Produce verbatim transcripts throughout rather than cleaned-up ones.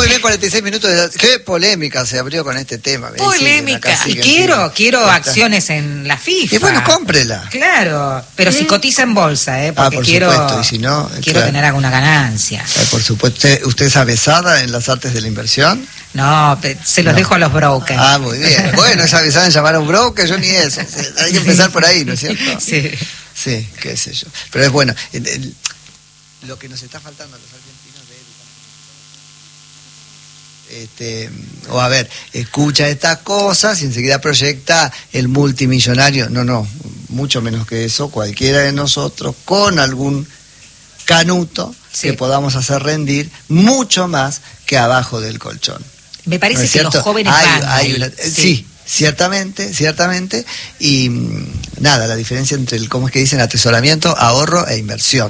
Muy bien, cuarenta y seis minutos. De... Qué polémica se abrió con este tema. Polémica. Y quiero, quiero acciones en la FIFA. Y bueno, cómprela. Claro, pero ¿Mm? si cotiza en bolsa, ¿eh? Porque ah, por quiero, supuesto. Y si no, quiero claro. tener alguna ganancia. Eh, por supuesto. ¿Usted, usted es avesada en las artes de la inversión? No, se los no. dejo a los brokers. Ah, muy bien. Bueno, es avisada en llamar a un broker, yo ni eso. Hay que empezar por ahí, ¿no es cierto? Sí. Sí, qué sé yo. Pero es bueno. El, el, lo que nos está faltando a los argentinos de educación. Este, o a ver, escucha estas cosas y enseguida proyecta el multimillonario. No, no, mucho menos que eso. Cualquiera de nosotros con algún canuto sí. que podamos hacer rendir mucho más que abajo del colchón. Me parece ¿No es que cierto? los jóvenes hay, van hay ahí. Una, sí. sí, ciertamente, ciertamente. Y nada, la diferencia entre el, ¿cómo es que dicen? Atesoramiento, ahorro e inversión.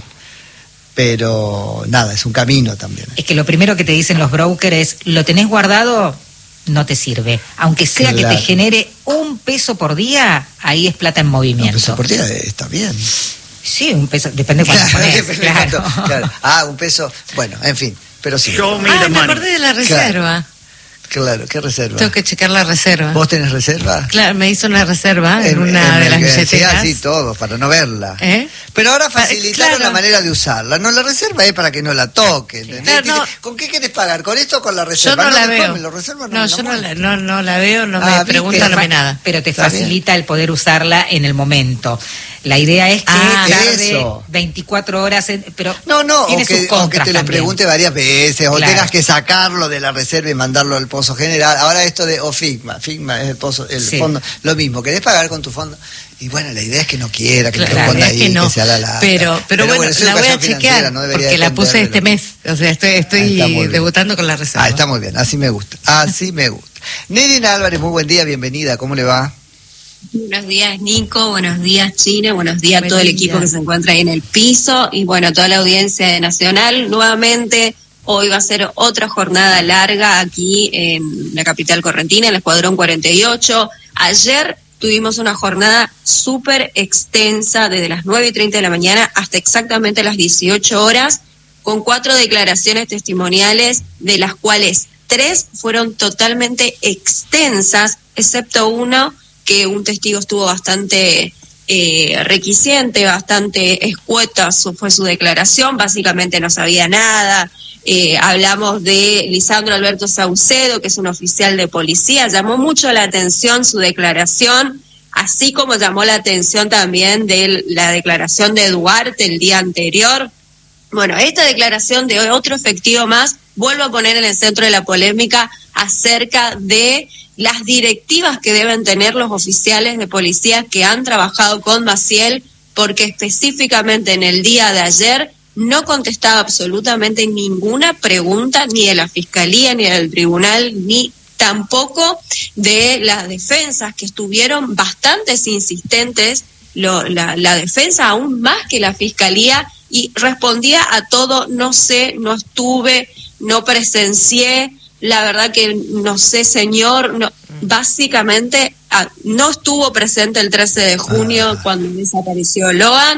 Pero nada, es un camino también. Es que lo primero que te dicen los brokers es, lo tenés guardado, no te sirve. Aunque sea claro. que te genere un peso por día, ahí es plata en movimiento. Un peso por día está bien. Sí, un peso, depende cuánto ponés, claro. claro. Ah, un peso, bueno, en fin, pero sí. Ah, me acordé de la reserva. Claro. Claro, ¿qué reserva? Tengo que checar la reserva. ¿Vos tenés reserva? Claro, me hizo una reserva en, en una en de las billeteras. Sí, todo, para no verla. ¿Eh? Pero ahora facilitaron claro. la manera de usarla. No, la reserva es para que no la toquen. Claro, no. ¿Con qué querés pagar? ¿Con esto o con la reserva? Yo no, no la veo. Tomen, la reserva no, no yo no la, no, no la veo, no ah, me preguntan, no me nada. Pero te facilita el poder usarla en el momento. La idea es que ah, tarde eso. veinticuatro horas, en, pero no, no, tiene o que, sus contras o que te lo también. pregunte varias veces, o claro. tengas que sacarlo de la reserva y mandarlo al pozo general. Ahora esto de, o Figma, Figma es el pozo, el sí. fondo, lo mismo, querés pagar con tu fondo. Y bueno, la idea es que no quiera, que claro, te lo ponga ahí, que, no. que se haga la... Pero, pero, pero bueno, bueno la voy a chequear, no porque la puse este mes, o sea, estoy, estoy debutando con la reserva. Ah, está muy bien, así me gusta, así me gusta. Nerina Álvarez, muy buen día, bienvenida, ¿cómo le va? Buenos días, Nico, buenos días, China, buenos días a todo el equipo que se encuentra ahí en el piso y bueno, toda la audiencia de Nacional. Nuevamente, hoy va a ser otra jornada larga aquí en la capital correntina, en el Escuadrón cuarenta y ocho. Ayer tuvimos una jornada súper extensa desde las nueve y treinta de la mañana hasta exactamente las dieciocho horas, con cuatro declaraciones testimoniales, de las cuales tres fueron totalmente extensas, excepto uno que un testigo estuvo bastante eh, requisiente, bastante escueta su, fue su declaración, básicamente no sabía nada. Eh, hablamos de Lisandro Alberto Saucedo, que es un oficial de policía, llamó mucho la atención su declaración, así como llamó la atención también de la declaración de Duarte el día anterior. Bueno, esta declaración de otro efectivo más vuelvo a poner en el centro de la polémica acerca de las directivas que deben tener los oficiales de policía que han trabajado con Maciel, porque específicamente en el día de ayer no contestaba absolutamente ninguna pregunta, ni de la Fiscalía, ni del Tribunal, ni tampoco de las defensas, que estuvieron bastante insistentes, lo, la, la defensa aún más que la Fiscalía, y respondía a todo, no sé, no estuve, no presencié, la verdad que no sé, señor, no, básicamente ah, no estuvo presente el trece de junio ah. cuando desapareció Loan,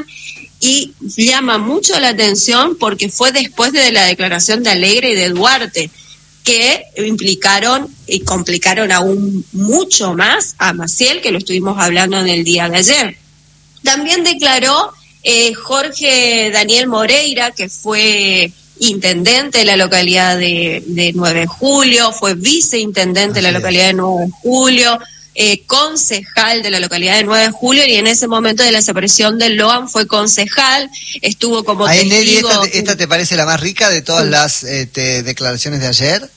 y llama mucho la atención porque fue después de la declaración de Alegre y de Duarte, que implicaron y complicaron aún mucho más a Maciel, que lo estuvimos hablando en el día de ayer. También declaró eh, Jorge Daniel Moreira, que fue intendente de la localidad de, de nueve de julio, fue viceintendente Así de la localidad es. de nueve de julio, eh, concejal de la localidad de nueve de julio, y en ese momento de la desaparición del Loan fue concejal, estuvo como Ahí, testigo. Nelly, esta, ¿esta te parece la más rica de todas sí. las este, declaraciones de ayer?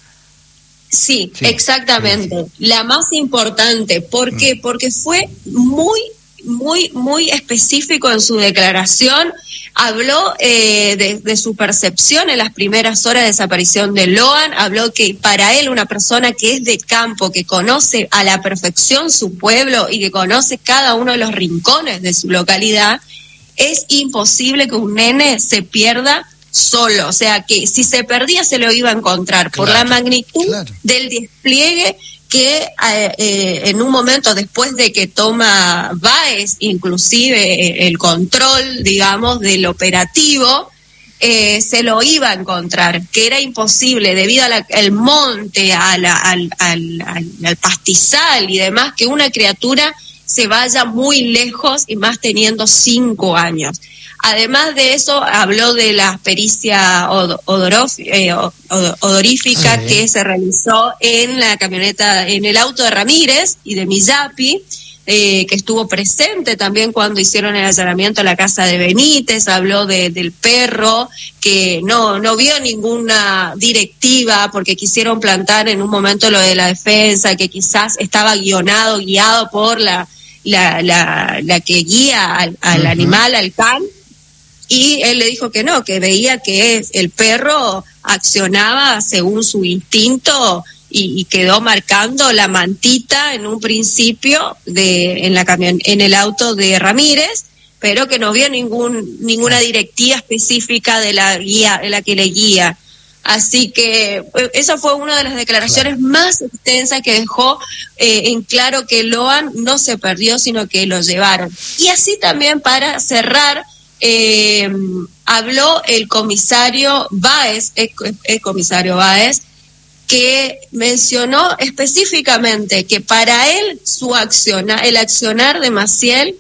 Sí, sí, exactamente, sí, sí. La más importante, ¿por qué? Mm. Porque fue muy muy muy específico en su declaración. Habló eh, de, de su percepción en las primeras horas de desaparición de Loan, habló que para él, una persona que es de campo, que conoce a la perfección su pueblo y que conoce cada uno de los rincones de su localidad, es imposible que un nene se pierda solo, o sea que si se perdía se lo iba a encontrar, claro, por la magnitud claro. del despliegue que eh, eh, en un momento después de que toma Báez inclusive eh, el control, digamos, del operativo, eh, se lo iba a encontrar, que era imposible debido al monte, a la, al, al, al, al pastizal y demás, que una criatura se vaya muy lejos y más teniendo cinco años. Además de eso, habló de la pericia odorof, eh, odorífica sí. que se realizó en la camioneta, en el auto de Ramírez y de Millapi, eh, que estuvo presente también cuando hicieron el allanamiento a la casa de Benítez. Habló de, del perro, que no, no vio ninguna directiva porque quisieron plantar en un momento lo de la defensa, que quizás estaba guionado, guiado por la, la, la, la que guía al, al uh-huh. animal, al can. Y él le dijo que no, que veía que el perro accionaba según su instinto y, y quedó marcando la mantita en un principio de en la camión, en el auto de Ramírez, pero que no vio ningún ninguna directiva específica de la guía, de la que le guía. Así que esa fue una de las declaraciones claro. más extensas que dejó eh, en claro que Loan no se perdió, sino que lo llevaron. Y así también, para cerrar, Eh, habló el comisario Báez, el, el comisario Báez, que mencionó específicamente que para él su accionar, el accionar de Maciel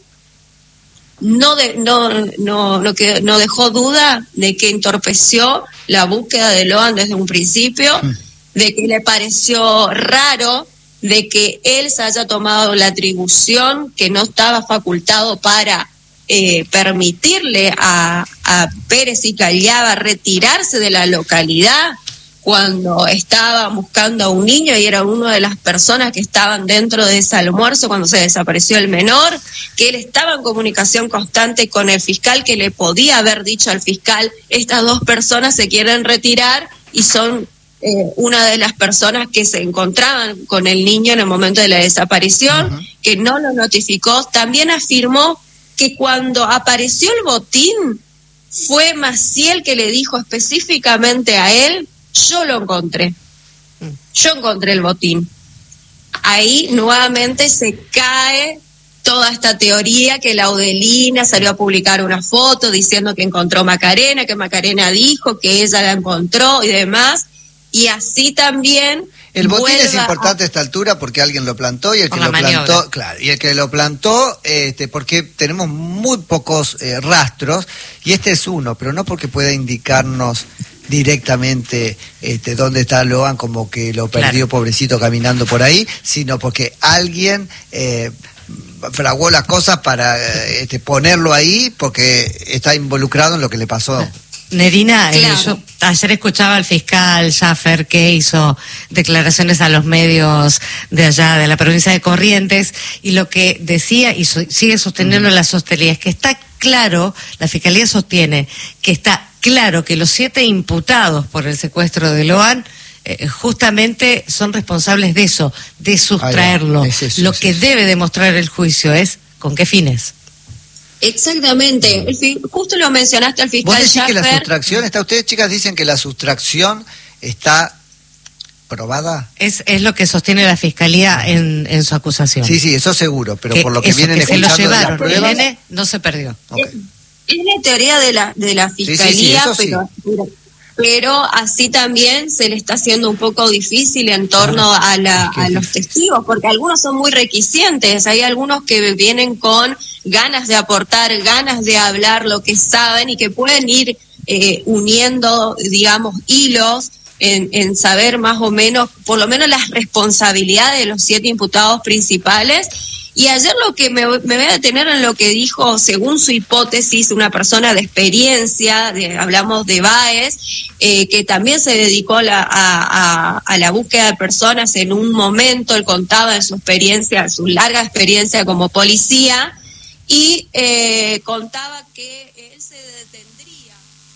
no de, no no no, que, no dejó duda de que entorpeció la búsqueda de Loan desde un principio, de que le pareció raro de que él se haya tomado la atribución que no estaba facultado para Eh, permitirle a, a Pérez y Callaba retirarse de la localidad cuando estaba buscando a un niño y era una de las personas que estaban dentro de ese almuerzo cuando se desapareció el menor, que él estaba en comunicación constante con el fiscal, que le podía haber dicho al fiscal, estas dos personas se quieren retirar y son eh, una de las personas que se encontraban con el niño en el momento de la desaparición, uh-huh. que no lo notificó. También afirmó que cuando apareció el botín, fue Maciel que le dijo específicamente a él, yo lo encontré, yo encontré el botín. Ahí nuevamente se cae toda esta teoría que Laudelina salió a publicar una foto diciendo que encontró Macarena, que Macarena dijo que ella la encontró y demás, y así también... El botín es importante a esta altura porque alguien lo plantó y el que lo maniobra. plantó, claro, y el que lo plantó, este, porque tenemos muy pocos eh, rastros y este es uno, pero no porque pueda indicarnos directamente este, dónde está Loan, como que lo perdió claro. pobrecito caminando por ahí, sino porque alguien eh, fraguó las cosas para eh, este, ponerlo ahí porque está involucrado en lo que le pasó. Claro. Nerina, claro. eh, yo ayer escuchaba al fiscal Schaffer que hizo declaraciones a los medios de allá de la provincia de Corrientes y lo que decía y so, sigue sosteniendo uh-huh. la sostenibilidad es que está claro, la fiscalía sostiene que está claro que los siete imputados por el secuestro de Loan eh, justamente son responsables de eso, de sustraerlo. Ay, es eso, lo es que eso. Debe demostrar el juicio es con qué fines. Exactamente, el fi- justo lo mencionaste al fiscal. ¿Vos decís Schaffer, que la sustracción está, ustedes chicas dicen que la sustracción está probada? Es es lo que sostiene la fiscalía en, en su acusación. Sí, sí, eso seguro, pero que por lo que eso, vienen que escuchando se lo llevaron, de las pruebas, el nene no se perdió. Okay. Es, es la teoría de la de la fiscalía, sí, sí, sí, pero, sí. pero pero así también se le está haciendo un poco difícil en torno ah, a, la, es que a los testigos, porque algunos son muy requisientes, hay algunos que vienen con ganas de aportar, ganas de hablar lo que saben y que pueden ir eh, uniendo, digamos, hilos en, en saber más o menos, por lo menos las responsabilidades de los siete imputados principales. Y ayer lo que me, me voy a detener en lo que dijo, según su hipótesis, una persona de experiencia, de, hablamos de Báez, eh, que también se dedicó la, a, a, a la búsqueda de personas en un momento. Él contaba de su experiencia, su larga experiencia como policía, y eh, contaba que él se detendría.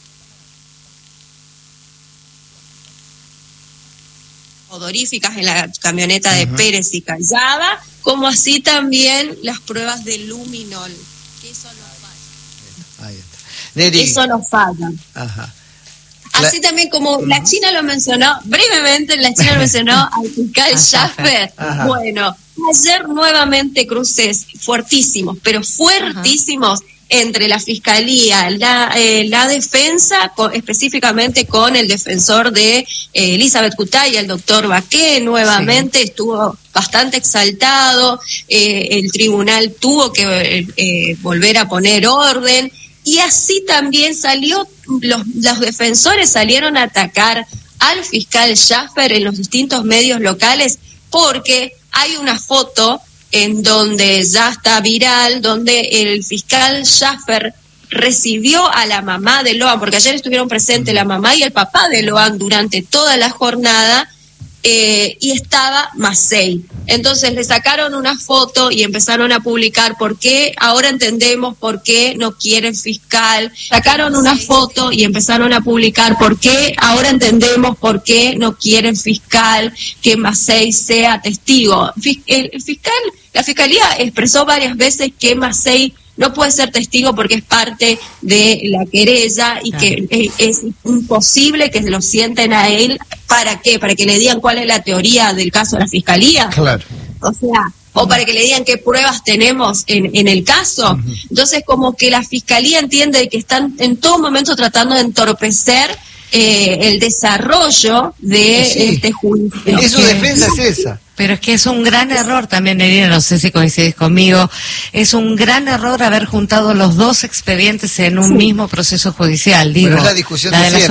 Odoríficas en la camioneta de uh-huh. Pérez y Callaba, como así también las pruebas de luminol, que eso no falla. Ahí está. Neri. Eso no falla. Ajá. Así la... también como uh-huh. la China lo mencionó, brevemente la China lo mencionó al fiscal Schaffer. Bueno, ayer nuevamente cruces fuertísimos, pero fuertísimos, uh-huh. entre la Fiscalía, la, eh, la defensa, con, específicamente con el defensor de eh, Elizabeth Cutaya, el doctor Baqué, nuevamente sí. Estuvo bastante exaltado, eh, el tribunal tuvo que eh, eh, volver a poner orden, y así también salió, los, los defensores salieron a atacar al fiscal Schaffer en los distintos medios locales, porque hay una foto en donde ya está viral, donde el fiscal Schaffer recibió a la mamá de Loan, porque ayer estuvieron presentes la mamá y el papá de Loan durante toda la jornada, eh, y estaba Mazzei. Entonces le sacaron una foto y empezaron a publicar por qué, ahora entendemos por qué no quieren fiscal. Sacaron una foto y empezaron a publicar por qué, ahora entendemos por qué no quieren fiscal, que Mazzei sea testigo. El fiscal, la fiscalía expresó varias veces que Mazzei no puede ser testigo porque es parte de la querella y que es, es imposible que lo sienten a él. ¿Para qué? ¿Para que le digan cuál es la teoría del caso de la Fiscalía? Claro. O sea, o para que le digan qué pruebas tenemos en, en el caso. Uh-huh. Entonces, como que la Fiscalía entiende que están en todo momento tratando de entorpecer eh, el desarrollo de sí. este juicio. Y su defensa es esa. Pero es que es un gran error también, Irina, no sé si coincides conmigo, es un gran error haber juntado los dos expedientes en un sí. mismo proceso judicial. Digo, pero es la discusión la de de la